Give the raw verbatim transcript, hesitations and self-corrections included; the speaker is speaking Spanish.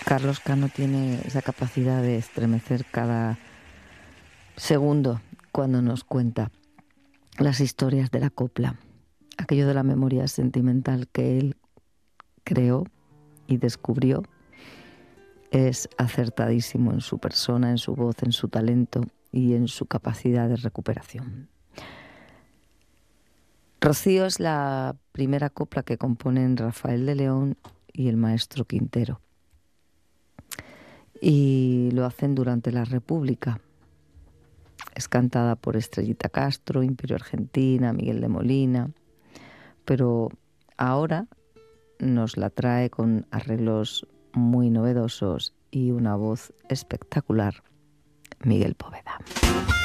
Carlos Cano tiene esa capacidad de estremecer cada segundo cuando nos cuenta las historias de la copla, aquello de la memoria sentimental que él creó y descubrió. Es acertadísimo en su persona, en su voz, en su talento y en su capacidad de recuperación. Rocío es la primera copla que componen Rafael de León y el maestro Quintero. Y lo hacen durante la República. Es cantada por Estrellita Castro, Imperio Argentina, Miguel de Molina, pero ahora nos la trae con arreglos muy novedosos y una voz espectacular, Miguel Poveda.